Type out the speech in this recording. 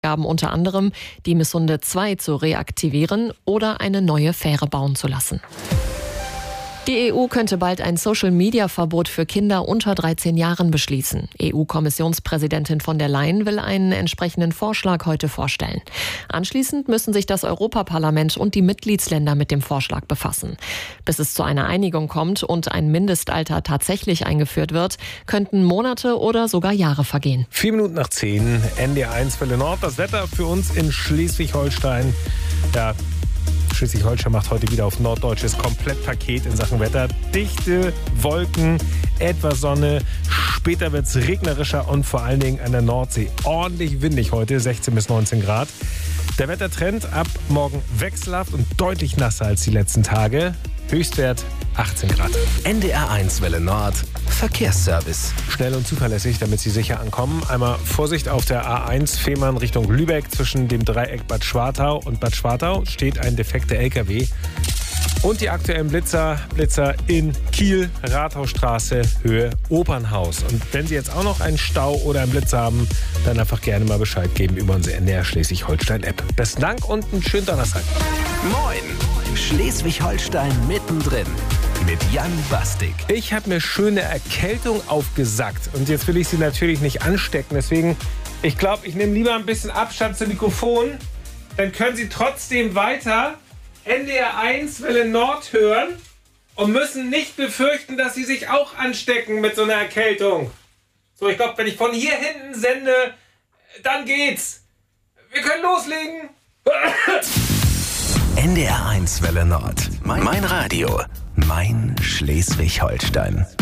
Gaben unter anderem, die Missunde 2 zu reaktivieren oder eine neue Fähre bauen zu lassen. Die EU könnte bald ein Social-Media-Verbot für Kinder unter 13 Jahren beschließen. EU-Kommissionspräsidentin von der Leyen will einen entsprechenden Vorschlag heute vorstellen. Anschließend müssen sich das Europaparlament und die Mitgliedsländer mit dem Vorschlag befassen. Bis es zu einer Einigung kommt und ein Mindestalter tatsächlich eingeführt wird, könnten Monate oder sogar Jahre vergehen. 7:10, NDR1 Welle Nord. Das Wetter für uns in Schleswig-Holstein. Ja, Schleswig-Holstein macht heute wieder auf norddeutsches Komplettpaket in Sachen Wetter. Dichte Wolken, etwas Sonne, später wird es regnerischer und vor allen Dingen an der Nordsee ordentlich windig heute, 16 bis 19 Grad. Der Wettertrend ab morgen wechselhaft und deutlich nasser als die letzten Tage. Höchstwert 18 Grad. NDR1 Welle Nord, Verkehrsservice. Schnell und zuverlässig, damit Sie sicher ankommen. Einmal Vorsicht auf der A1 Fehmarn Richtung Lübeck. Zwischen dem Dreieck Bad Schwartau und Bad Schwartau steht ein defekter LKW. Und die aktuellen Blitzer in Kiel, Rathausstraße, Höhe Opernhaus. Und wenn Sie jetzt auch noch einen Stau oder einen Blitz haben, dann einfach gerne mal Bescheid geben über unsere NDR Schleswig-Holstein-App. Besten Dank und einen schönen Donnerstag. Moin, Schleswig-Holstein mittendrin mit Jan Bastik. Ich habe mir schöne Erkältung aufgesackt und jetzt will ich Sie natürlich nicht anstecken. Deswegen, ich glaube, ich nehme lieber ein bisschen Abstand zum Mikrofon. Dann können Sie trotzdem weiter NDR1 Welle Nord hören und müssen nicht befürchten, dass Sie sich auch anstecken mit so einer Erkältung. So, ich glaube, wenn ich von hier hinten sende, dann geht's. Wir können loslegen. NDR1 Welle Nord. Mein Radio. Mein Schleswig-Holstein.